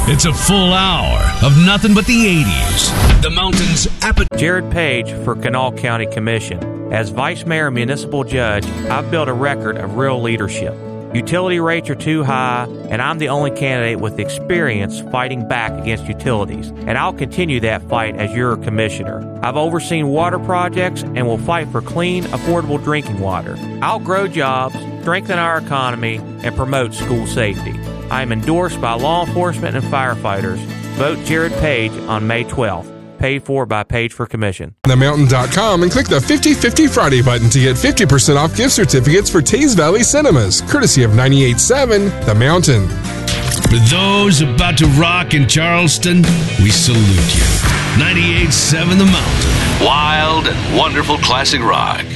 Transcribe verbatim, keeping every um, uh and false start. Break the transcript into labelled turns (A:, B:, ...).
A: It's a full hour of nothing but the eighties. The Mountains Appetite.
B: Jared Page for Kanawha County Commission. As Vice Mayor and Municipal Judge, I've built a record of real leadership. Utility rates are too high, and I'm the only candidate with experience fighting back against utilities, and I'll continue that fight as your commissioner. I've overseen water projects and will fight for clean, affordable drinking water. I'll grow jobs, strengthen our economy, and promote school safety. I am endorsed by law enforcement and firefighters. Vote Jared Page on May twelfth. Paid for by Page for Commission.
C: the mountain dot com and click the fifty fifty Friday button to get fifty percent off gift certificates for Taze Valley Cinemas, courtesy of ninety-eight point seven The Mountain.
A: For those about to rock in Charleston, we salute you. ninety-eight point seven The Mountain. Wild and wonderful classic rock.